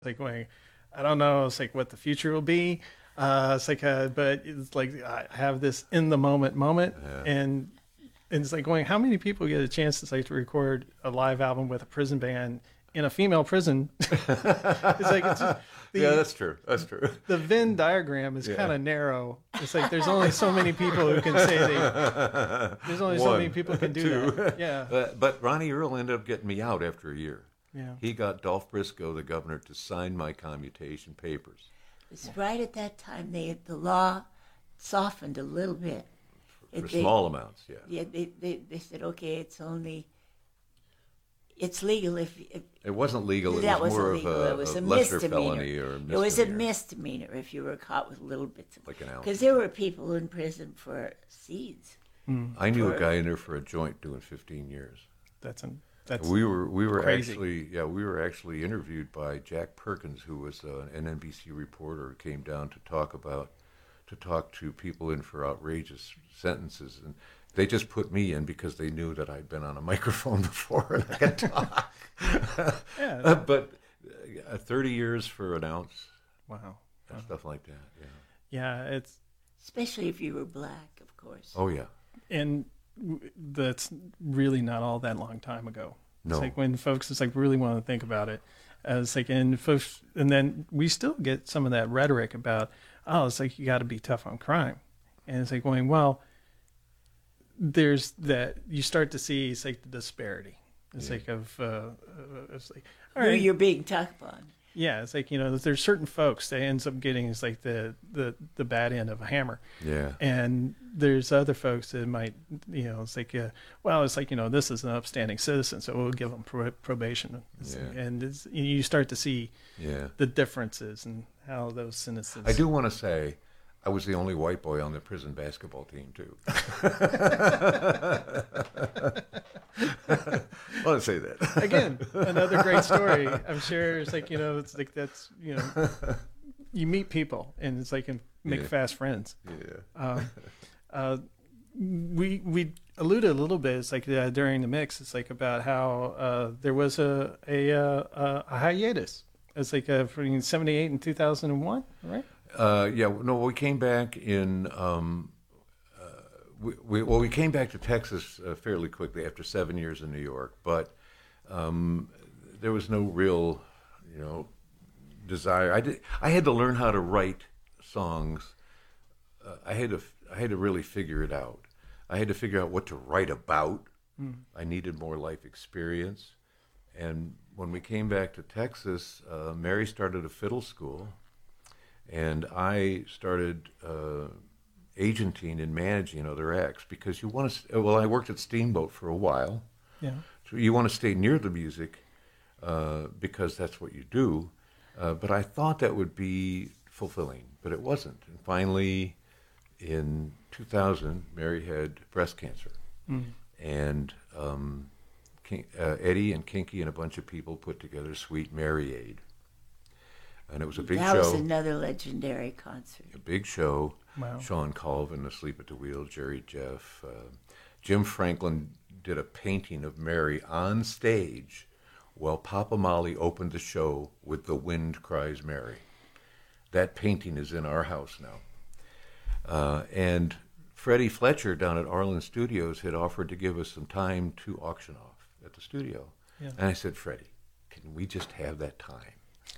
like going, I don't know. It's like what the future will be. It's like, but it's like I have this in the moment, Yeah. and it's like going, how many people get a chance to like to record a live album with a prison band in a female prison? It's just Yeah, the that's true. That's true. the Venn diagram is Yeah. kind of narrow. It's like there's only so many people who can say there's only so many One, people can do two. that. Yeah, But Ronnie Earl ended up getting me out after a year. yeah. He got Dolph Briscoe, the governor, to sign my commutation papers It was right at that time the law softened a little bit. for small amounts. Yeah. Yeah, they said, okay, it's legal if It wasn't legal. It that was more wasn't of legal. It was a a lesser misdemeanor. felony or a misdemeanor. It was a misdemeanor if you were caught with little bits of, Like an ounce. because there were people in prison for seeds. I knew a for- guy in there for a joint doing 15 years. That's We were crazy. actually interviewed by Jack Perkins, who was an NBC reporter who came down to talk to people in for outrageous sentences, and they just put me in because they knew that I'd been on a microphone before and I could talk. Yeah. But 30 years for an ounce, Wow. and stuff like that. Yeah. Yeah, it's Especially if you were black, of course. Oh yeah. and that's really not all that long time ago. No. It's like when folks just like really want to think about it. It's like and folks, and then we still get some of that rhetoric about, oh, it's like you got to be tough on crime, and it's like going, well, there's that you start to see it's like the disparity. It's like it's like all Who right, you're being talked on. yeah, it's like there's certain folks that ends up getting it's like the bad end of a hammer. Yeah. And there's other folks that might, it's like, well, it's like, this is an upstanding citizen, so we'll give them probation. Yeah. And you start to see Yeah. the differences and how those sentences. I do want to say, I was the only white boy on the prison basketball team too. I want to say that. Again, another great story. I'm sure it's like, it's like that's, you meet people and it's like, and make Yeah. fast friends. Yeah. We alluded a little bit. It's like during the mix. It's like about how there was a hiatus. It's like between '78 and 2001, right? Yeah. No, we came back in. We came back to Texas fairly quickly after 7 years in New York, but there was no real, desire. I had to learn how to write songs. I had to really figure it out. I had to figure out what to write about. I needed more life experience. And when we came back to Texas, Mary started a fiddle school, and I started agenting and managing other acts because you want to. Well, I worked at Steamboat for a while, Yeah. so you want to stay near the music because that's what you do. But I thought that would be fulfilling, but it wasn't. And finally, in 2000, Mary had breast cancer, and Eddie and Kinky and a bunch of people put together Sweet Mary Aid, and it was a big That show. was another legendary concert. A big show. Wow. Sean Colvin, Asleep at the Wheel, Jerry Jeff. Jim Franklin did a painting of Mary on stage while Papa Molly opened the show with The Wind Cries Mary. That painting is in our house now. And Freddie Fletcher down at Arlen Studios had offered to give us some time to auction off at the studio. Yeah. And I said, Freddie, can we just have that time?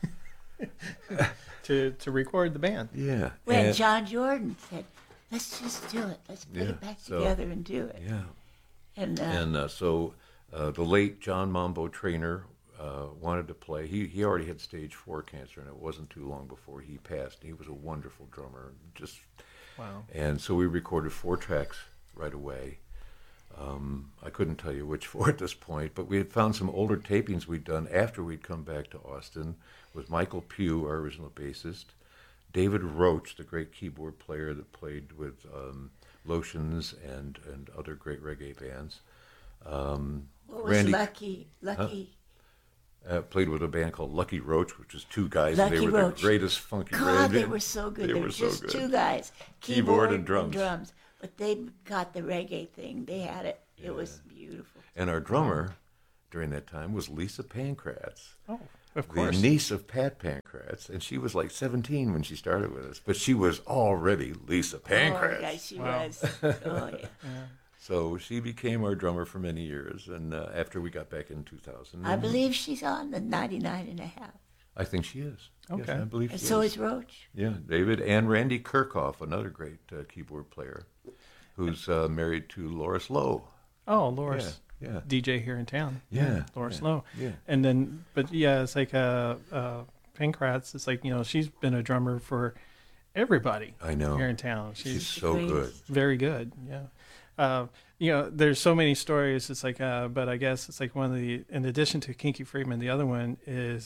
To record the band. Yeah. When And- John Jordan said, let's just do it. Let's put Yeah, it back so- together and do it. Yeah. And So the late John Mambo Trainer wanted to play. He already had stage 4 cancer, and it wasn't too long before he passed. He was a wonderful drummer. Wow. And so we recorded 4 tracks right away. I couldn't tell you which 4 at this point, but we had found some older tapings we'd done after we'd come back to Austin with Michael Pugh, our original bassist, David Roach, the great keyboard player that played with Lotions and other great reggae bands. what was Randy Lucky? played with a band called Lucky Roach, which is 2 guys, Lucky and they were Roach. the greatest funky God, band. they were so good. They were so just good. 2 guys. Keyboard and drums. But they got the reggae thing. They had it. It was beautiful. And our drummer during that time was Lisa Pankratz. Oh. Of the course. niece of Pat Pancratz, and she was like 17 when she started with us, but she was already Lisa Pancratz. Oh, yeah, she Wow. was. Oh, yeah. Yeah. So she became our drummer for many years, and after we got back in 2000. I believe she's on the 99 and a half. I think she is. Yes, Okay. I believe And she so is. is Roach. Yeah, David and Randy Kirchhoff, another great keyboard player, who's married to Loris Lowe. Oh, Loris. Yeah. DJ here in town. Yeah, Loris yeah, Lowe. yeah. And then, but yeah, it's like Pancratz. It's like, she's been a drummer for everybody I know. here in town. She's so great. good. Very good. Yeah. There's so many stories. It's like, but I guess it's like one of the, in addition to Kinky Friedman, the other one is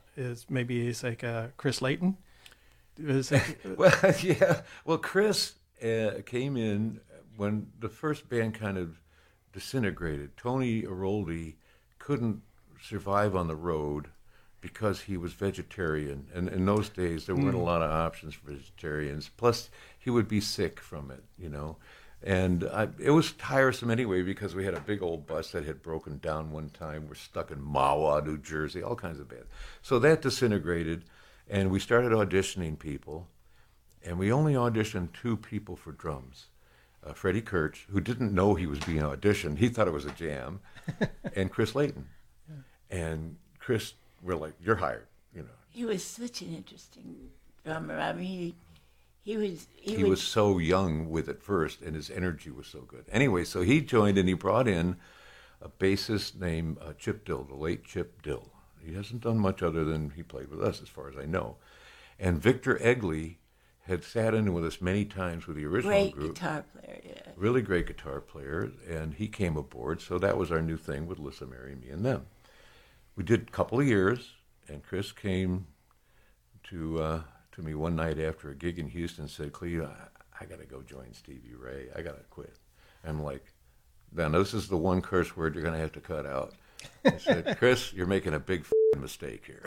Chris Layton. It was like, Well, yeah. Well, Chris came in when the first band kind of disintegrated. Tony Aroldi couldn't survive on the road because he was vegetarian, and in those days there weren't a lot of options for vegetarians. Plus, he would be sick from it, And it was tiresome anyway because we had a big old bus that had broken down one time. We're stuck in Mahwah, New Jersey, all kinds of bad. So that disintegrated, and we started auditioning people, and we only auditioned 2 people for drums. Freddie Kirch, who didn't know he was being auditioned. He thought it was a jam. And Chris Layton. Yeah. And Chris, we're like, you're hired, He was such an interesting drummer. I mean, he was so young with it first, and his energy was so good. Anyway, so he joined, and he brought in a bassist named Chip Dill, the late Chip Dill. He hasn't done much other than he played with us, as far as I know. And Victor Egley had sat in with us many times with the original great group. guitar player, yeah. Really great guitar player, and he came aboard, so that was our new thing with Lissa, Mary, me, and them. We did a couple of years, and Chris came to me one night after a gig in Houston and said, Cleo, I got to go join Stevie Ray. I got to quit. I'm like, now this is the one curse word you're going to have to cut out. He said, Chris, you're making a big mistake here.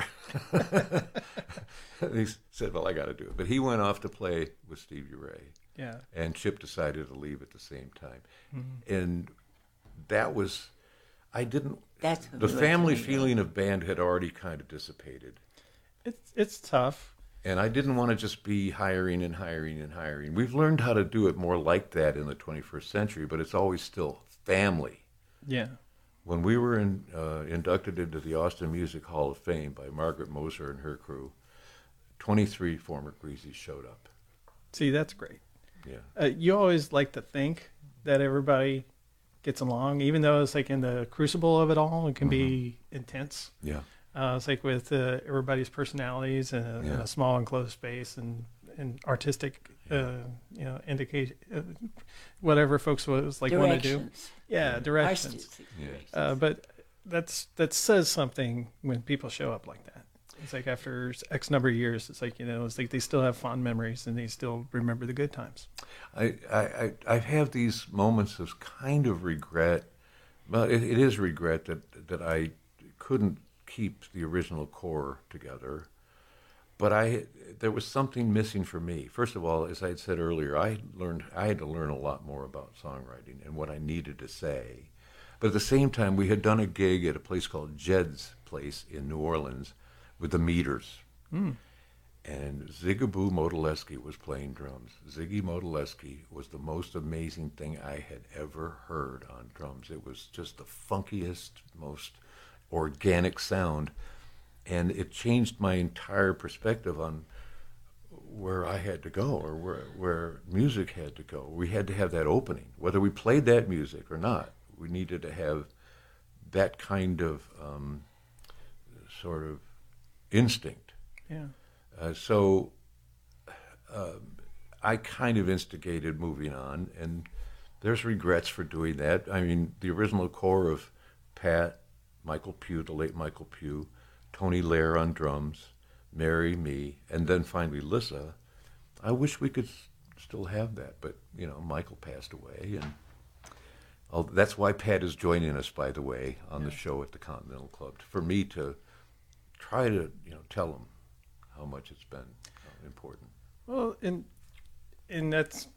He said, well, I got to do it. But he went off to play with Stevie Ray. yeah. And Chip decided to leave at the same time. Mm-hmm. And that was, That's the family feeling of band had already kind of dissipated. It's tough. And I didn't want to just be hiring and hiring and hiring. We've learned how to do it more like that in the 21st century, but it's always still family. Yeah. When we were inducted into the Austin Music Hall of Fame by Margaret Moser and her crew, 23 former Greasies showed up. See, that's great. Yeah. You always like to think that everybody gets along, even though it's like in the crucible of it all, it can be intense. Yeah. It's like with everybody's personalities in a small enclosed space and artistic, indication, whatever folks was like want to do. Yeah, directions. But that says something when people show up like that. It's like after X number of years, it's like, it's like they still have fond memories and they still remember the good times. I have these moments of kind of regret. Well, it is regret that I couldn't keep the original core together. But there was something missing for me. First of all, as I had said earlier, I had to learn a lot more about songwriting and what I needed to say. But at the same time, we had done a gig at a place called Jed's Place in New Orleans with the Meters. And Zigaboo Modilewski was playing drums. Ziggy Modilewski was the most amazing thing I had ever heard on drums. It was just the funkiest, most organic sound. And it changed my entire perspective on where I had to go or where music had to go. We had to have that opening. Whether we played that music or not, we needed to have that kind of sort of instinct. Yeah. So I kind of instigated moving on, and there's regrets for doing that. I mean, the original core of Pat, Michael Pugh, the late Michael Pugh, Tony Lair on drums, Mary, me, and then finally Lissa. I wish we could still have that, but, Michael passed away, and that's why Pat is joining us, by the way, on the show at the Continental Club, for me to try to, tell him how much it's been important. Well, and that's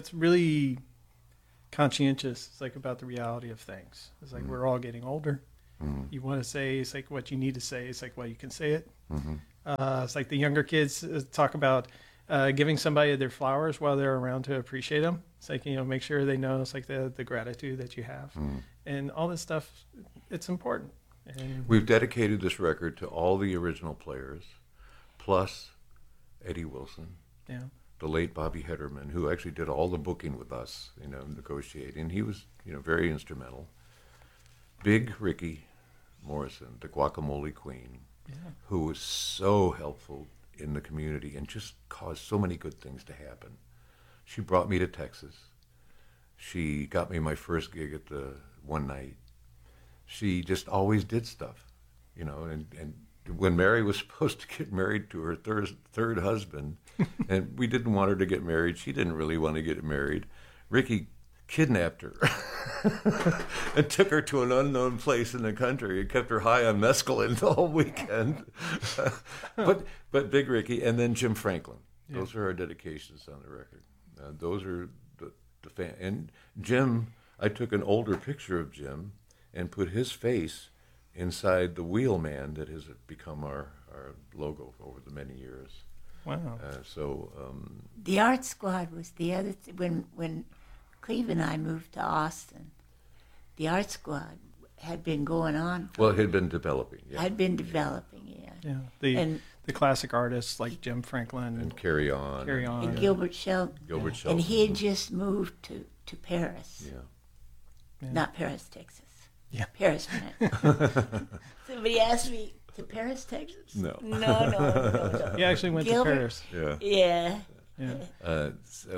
really conscientious. It's like about the reality of things. It's like we're all getting older, You want to say, it's like what you need to say. It's like, well, you can say it. Mm-hmm. It's like the younger kids talk about giving somebody their flowers while they're around to appreciate them. It's like, make sure they know it's like the gratitude that you have. And all this stuff, it's important. And We've dedicated this record to all the original players, plus Eddie Wilson, yeah, the late Bobby Hederman, who actually did all the booking with us, negotiating. He was, very instrumental. Big Ricky Morrison, the Guacamole Queen, yeah, who was so helpful in the community and just caused so many good things to happen. She brought me to Texas. She got me my first gig at the one night. She just always did stuff, and when Mary was supposed to get married to her third husband, and we didn't want her to get married, she didn't really want to get married, Ricky kidnapped her and took her to an unknown place in the country and kept her high on mescaline the whole weekend. but Big Ricky, and then Jim Franklin. Those are our dedications on the record. Those are the fan. And Jim, I took an older picture of Jim and put his face inside the wheelman that has become our logo over the many years. wow, The Art Squad was the other when Cleve and I moved to Austin. The Art Squad had been going on. Well, it had been developing. Yeah. Had been developing, yeah. yeah. The classic artists like Jim Franklin And Carry On. And Gilbert Shelton. Gilbert Shelton. And he had just moved to Paris. Yeah. Not Paris, Texas. Yeah. Paris, Minute. Somebody asked me, to Paris, Texas? No. No. He actually went Gilbert? to Paris. Yeah. Yeah.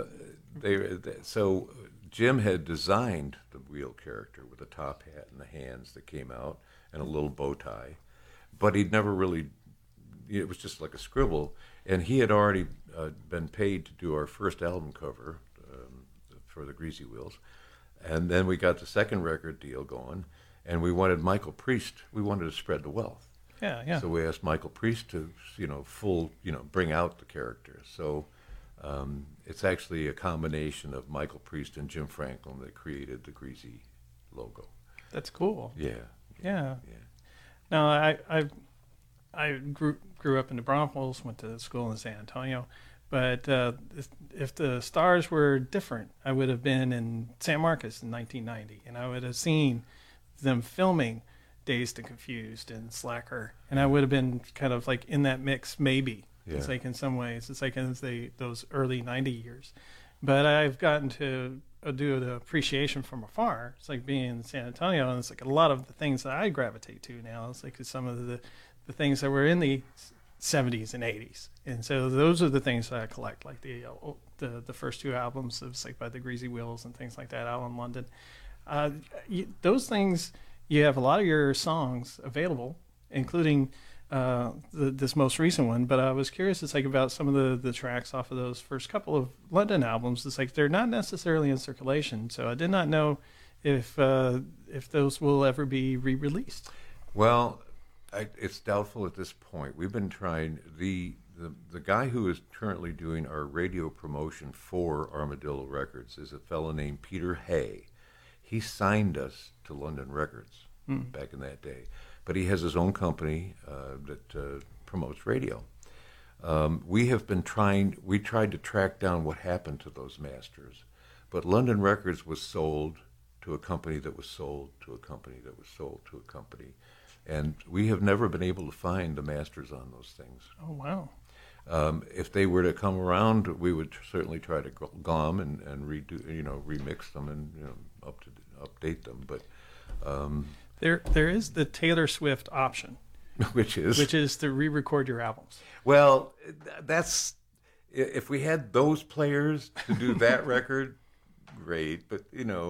So Jim had designed the wheel character with a top hat and the hands that came out and a little bow tie, but he'd never really. It was just like a scribble, and he had already been paid to do our first album cover for the Greasy Wheels, and then we got the second record deal going, and we wanted Michael Priest. We wanted to spread the wealth. Yeah. So we asked Michael Priest to, bring out the character. So it's actually a combination of Michael Priest and Jim Franklin that created the Greasy logo. That's cool. Yeah. Yeah. Now, I grew up in the Braunfels, went to school in San Antonio, but if the stars were different, I would have been in San Marcos in 1990, and I would have seen them filming Dazed and Confused and Slacker, and I would have been kind of like in that mix, maybe. Yeah. It's like in some ways, it's like in those early 90 years. But I've gotten to do the appreciation from afar. It's like being in San Antonio, and it's like a lot of the things that I gravitate to now. It's like some of the things that were in the 70s and 80s. And so those are the things that I collect, like the first two albums of like by the Greasy Wheels and things like that out in London. Those things, you have a lot of your songs available, including this most recent one. But I was curious, it's like about some of the tracks off of those first couple of London albums. It's like they're not necessarily in circulation, so I did not know if those will ever be re-released. Well, it's doubtful at this point. We've been trying. The guy who is currently doing our radio promotion for Armadillo Records is a fellow named Peter Hay. He signed us to London Records back in that day, but he has his own company that promotes radio. We tried to track down what happened to those masters, but London Records was sold to a company that was sold to a company that was sold to a company. And we have never been able to find the masters on those things. Oh, wow. If they were to come around, we would certainly try to gom and redo, remix them and update them. But there is the Taylor Swift option, which is to re-record your albums. Well, that's if we had those players to do that record, great. But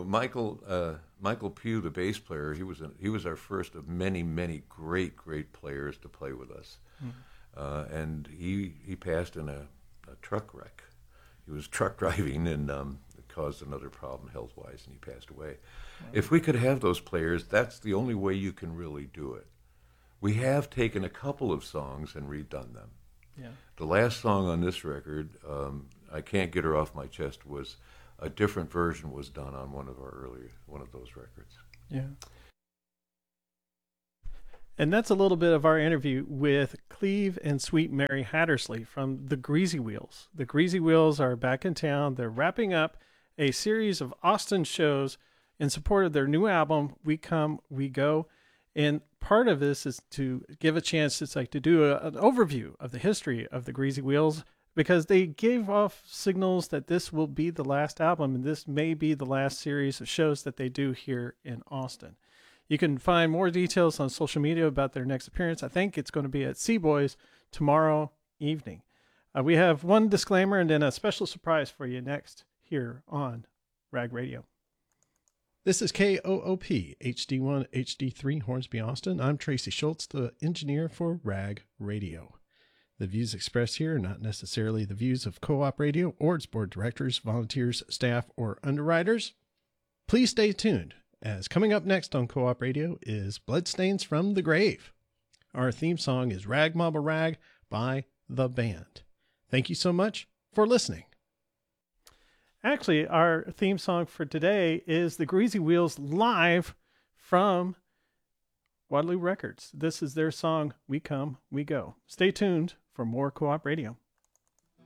Michael Pugh, the bass player, he was our first of many great players to play with us, and he passed in a truck wreck. He was truck driving and it caused another problem health wise, and he passed away. Wow. If we could have those players, that's the only way you can really do it. We have taken a couple of songs and redone them. Yeah. The last song on this record, I Can't Get Her Off My Chest, was a different version was done on one of those records. Yeah. And that's a little bit of our interview with Cleve and Sweet Mary Hattersley from the Greasy Wheels. The Greasy Wheels are back in town. They're wrapping up a series of Austin shows in support of their new album, We Come, We Go. And part of this is to give a chance, it's like to do an overview of the history of the Greasy Wheels, because they gave off signals that this will be the last album and this may be the last series of shows that they do here in Austin. You can find more details on social media about their next appearance. I think it's going to be at Seaboys tomorrow evening. We have one disclaimer and then a special surprise for you next here on Rag Radio. This is KOOP HD1 HD3 Hornsby, Austin. I'm Tracy Schultz, the engineer for Rag Radio. The views expressed here are not necessarily the views of Co-op Radio or its board directors, volunteers, staff, or underwriters. Please stay tuned, as coming up next on Co-op Radio is Bloodstains from the Grave. Our theme song is Rag Mama Rag by The Band. Thank you so much for listening. Actually, our theme song for today is the Greasy Wheels live from Waterloo Records. This is their song, We Come, We Go. Stay tuned for more Co-op Radio.